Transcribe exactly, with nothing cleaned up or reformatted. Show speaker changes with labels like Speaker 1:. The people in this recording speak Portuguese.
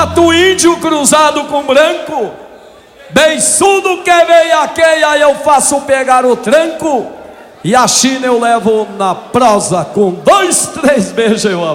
Speaker 1: Do índio cruzado com branco, beiçudo que veiaqueia, eu faço pegar o tranco, e a China eu levo na prosa, com dois, três beijos eu